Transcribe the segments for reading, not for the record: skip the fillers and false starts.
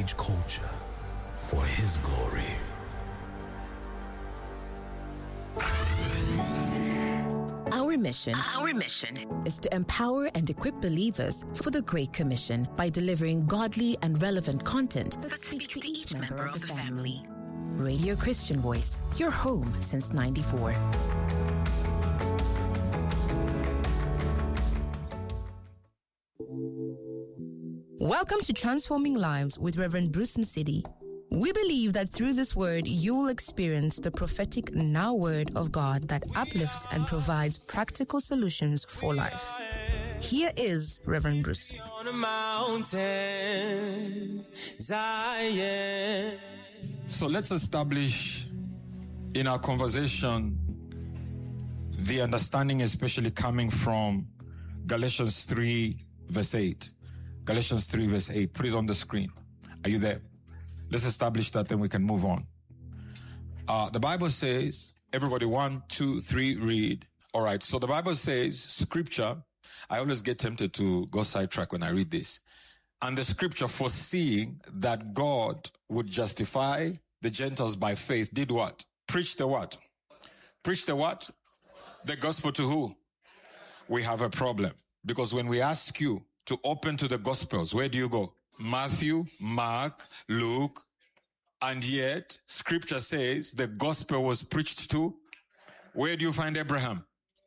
change culture for His glory. Our mission is to empower and equip believers for the Great Commission by delivering godly and relevant content that speaks to each member of the family. Radio Christian Voice, your home since '94. Welcome to Transforming Lives with Reverend Bruce Nsidi. We believe that through this word, you will experience the prophetic now word of God that uplifts and provides practical solutions for life. Here is Reverend Bruce. On a mountain, Zion. So let's establish in our conversation the understanding, especially coming from Galatians 3 verse 8. Galatians 3 verse 8. Put it on the screen. Are you there? Let's establish that, then we can move on. The Bible says, everybody 1, 2, 3, read. All right. So the Bible says, scripture, I always get tempted to go sidetrack when I read this. And the scripture, foreseeing that God would justify the Gentiles by faith, did what? Preach the what? Preach the what? The gospel to who? We have a problem. Because when we ask you to open to the gospels, where do you go? Matthew, Mark, Luke, and yet scripture says the gospel was preached to. Where do you find Abraham?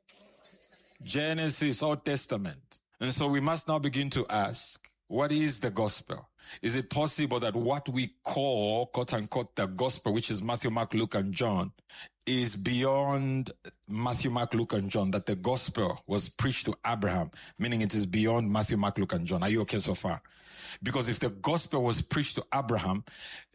Genesis, Old Testament. And so we must now begin to ask, what is the gospel? Is it possible that what we call, quote unquote, the gospel, which is Matthew, Mark, Luke, and John, is beyond Matthew, Mark, Luke, and John, that the gospel was preached to Abraham, meaning it is beyond Matthew, Mark, Luke, and John? Are you okay so far? Because if the gospel was preached to Abraham,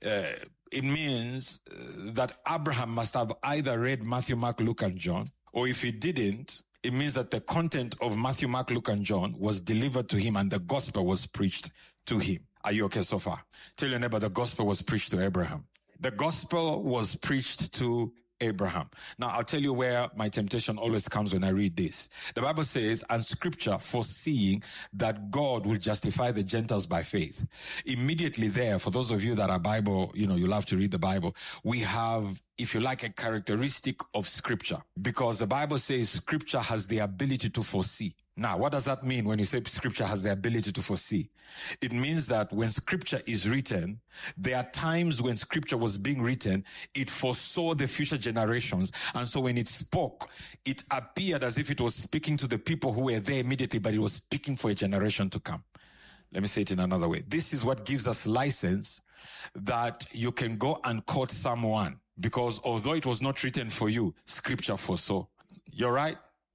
it means that Abraham must have either read Matthew, Mark, Luke, and John, or if he didn't, it means that the content of Matthew, Mark, Luke, and John was delivered to him and the gospel was preached to him. Are you okay so far? Tell your neighbor, the gospel was preached to Abraham. The gospel was preached to Abraham. Now, I'll tell you where my temptation always comes when I read this. The Bible says, and scripture foreseeing that God will justify the Gentiles by faith. Immediately there, for those of you that are Bible, you love to read the Bible, we have, if you like, a characteristic of scripture, because the Bible says scripture has the ability to foresee. Now, what does that mean when you say scripture has the ability to foresee? It means that when scripture is written, there are times when scripture was being written, it foresaw the future generations. And so when it spoke, it appeared as if it was speaking to the people who were there immediately, but it was speaking for a generation to come. Let me say it in another way. This is what gives us license that you can go and quote someone, because although it was not written for you, scripture foresaw. You're right?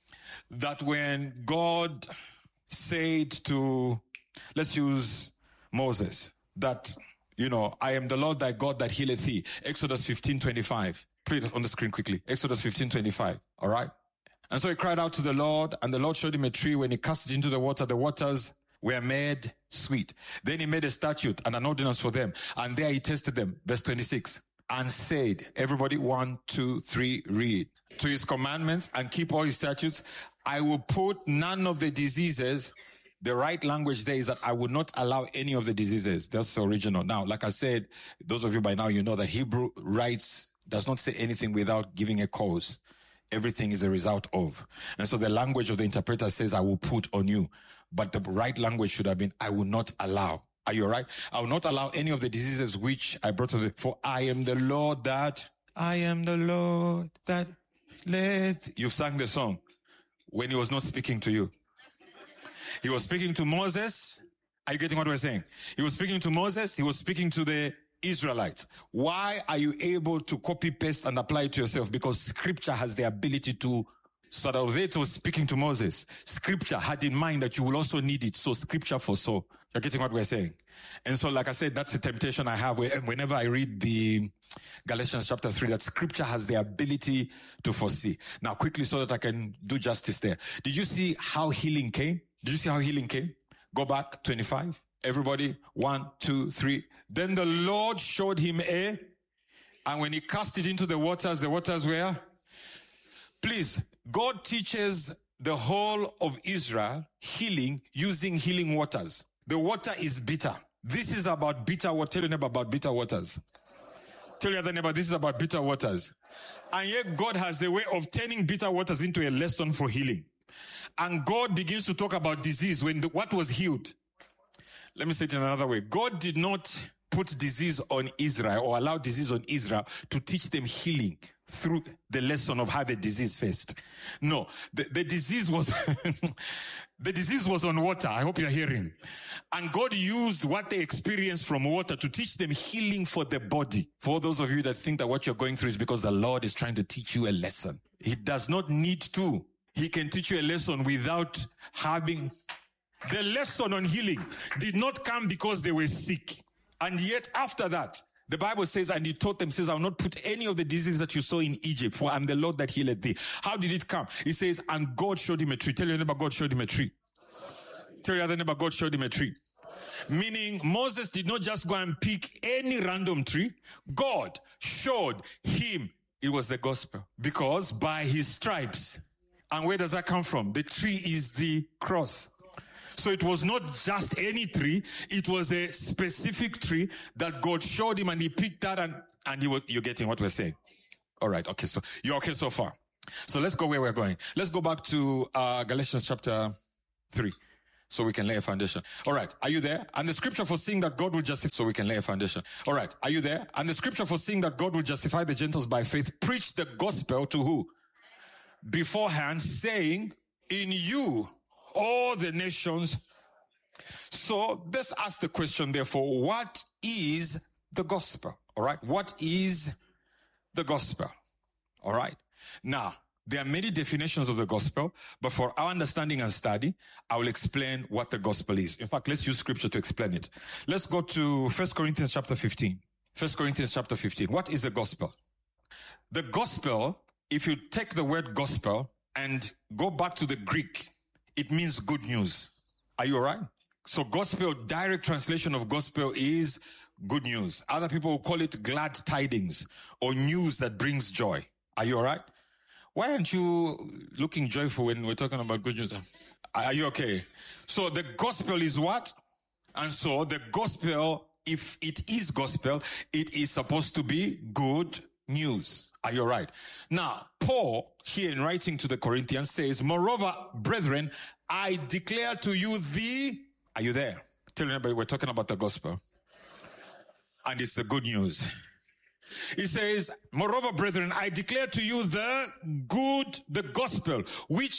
That when God said to, let's use Moses, that, I am the Lord thy God that healeth thee. Exodus 15:25. Put it on the screen quickly. Exodus 15:25. All right. And so he cried out to the Lord, and the Lord showed him a tree. When he cast it into the waters were made sweet. Then he made a statute and an ordinance for them. And there he tested them. Verse 26. And said, everybody 1, 2, 3, read. To his commandments and keep all his statutes. I will put none of the diseases. The right language there is that I will not allow any of the diseases. That's the original. Now, like I said, those of you by now, you know that Hebrew writes, does not say anything without giving a cause. Everything is a result of. And so the language of the interpreter says, I will put on you. But the right language should have been, I will not allow. Are you all right? I will not allow any of the diseases which I brought to the, for I am the Lord that led. You've sang the song when he was not speaking to you. He was speaking to Moses. Are you getting what we're saying? He was speaking to Moses. He was speaking to the Israelites. Why are you able to copy, paste, and apply it to yourself? Because scripture has the ability to. So that although it was speaking to Moses, scripture had in mind that you will also need it. So scripture foresaw. You're getting what we're saying? And so, like I said, that's a temptation I have whenever I read the Galatians chapter 3, that scripture has the ability to foresee. Now, quickly, so that I can do justice there. Did you see how healing came? Did you see how healing came? Go back, 25. Everybody, 1, 2, 3. Then the Lord showed him and when he cast it into the waters were? Please, God teaches the whole of Israel healing using healing waters. The water is bitter. This is about bitter water. Tell your neighbor about bitter waters. Tell your other neighbor, this is about bitter waters. And yet God has a way of turning bitter waters into a lesson for healing. And God begins to talk about disease when what was healed. Let me say it in another way. God did not put disease on Israel or allow disease on Israel to teach them healing through the lesson of how the disease faced. No, the disease was the disease was on water. I hope you're hearing. And God used what they experienced from water to teach them healing for the body. For those of you that think that what you're going through is because the Lord is trying to teach you a lesson. He does not need to. He can teach you a lesson without having... The lesson on healing did not come because they were sick. And yet after that, the Bible says, and he taught them, says, I will not put any of the diseases that you saw in Egypt, for I am the Lord that healeth thee. How did it come? He says, and God showed him a tree. Tell your neighbor, God showed him a tree. Tell your other neighbor, God showed him a tree. Meaning, Moses did not just go and pick any random tree. God showed him it was the gospel. Because by his stripes, and where does that come from? The tree is the cross. So it was not just any tree. It was a specific tree that God showed him and he picked that and he was, you're getting what we're saying. All right. Okay. So you're okay so far. So let's go where we're going. Let's go back to Galatians chapter 3 so we can lay a foundation. All right. Are you there? And the scripture for seeing that God will justify, so we can lay a foundation. All right. Are you there? And the scripture for seeing that God will justify the Gentiles by faith, preach the gospel to who? Beforehand, saying, in you, all the nations. So let's ask the question, therefore, what is the gospel? All right. What is the gospel? All right. Now, there are many definitions of the gospel, but for our understanding and study, I will explain what the gospel is. In fact, let's use scripture to explain it. Let's go to 1 Corinthians chapter 15. 1 Corinthians chapter 15. What is the gospel? The gospel, if you take the word gospel and go back to the Greek, it means good news. Are you all right? So gospel, direct translation of gospel is good news. Other people will call it glad tidings or news that brings joy. Are you all right? Why aren't you looking joyful when we're talking about good news? Are you okay? So the gospel is what? And so the gospel, if it is gospel, it is supposed to be good news. Are you all right? Now, Paul, here in writing to the Corinthians, says, moreover, brethren, I declare to you are you there? Tell everybody we're talking about the gospel. And it's the good news. He says, moreover, brethren, I declare to you the gospel, which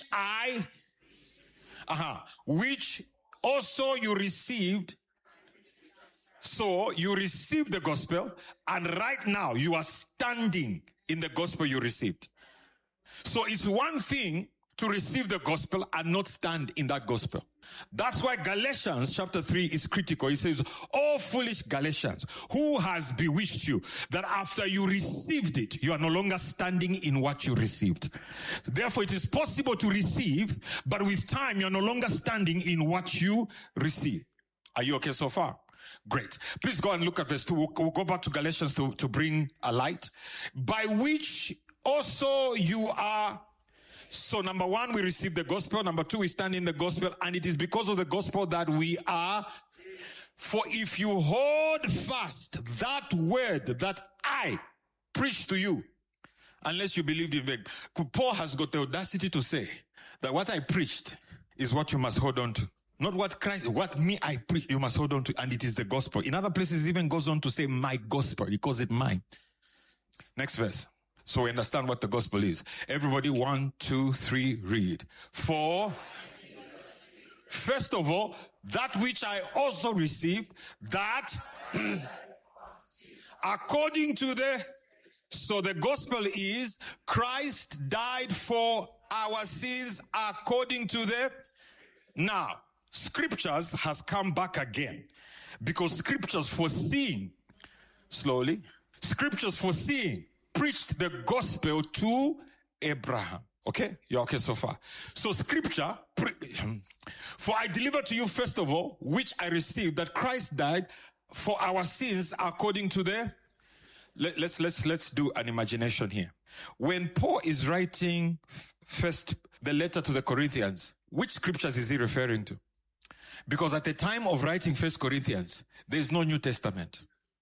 which also you received. So you received the gospel, and right now you are standing in the gospel you received. So it's one thing to receive the gospel and not stand in that gospel. That's why Galatians chapter 3 is critical. He says, "Oh foolish Galatians, who has bewitched you that after you received it, you are no longer standing in what you received?" Therefore, it is possible to receive, but with time, you're no longer standing in what you receive. Are you okay so far? Great. Please go and look at verse 2. We'll go back to Galatians to bring a light. By which also you are. So number one, we receive the gospel. Number two, we stand in the gospel. And it is because of the gospel that we are. For if you hold fast that word that I preached to you, unless you believed in vain. Paul has got the audacity to say that what I preached is what you must hold on to. Not what Christ, what me I preach, you must hold on to, and it is the gospel. In other places, it even goes on to say my gospel. He calls it mine. Next verse. So we understand what the gospel is. Everybody, 1, 2, 3, read. For, first of all, that which I also received, that according to so the gospel is Christ died for our sins according to now, scriptures has come back again because scriptures foreseeing, slowly, scriptures foreseeing preached the gospel to Abraham. Okay? You're okay so far? So scripture, for I delivered to you first of all, which I received, that Christ died for our sins according to let's do an imagination here. When Paul is writing first the letter to the Corinthians, which scriptures is he referring to? Because at the time of writing 1 Corinthians, there is no New Testament.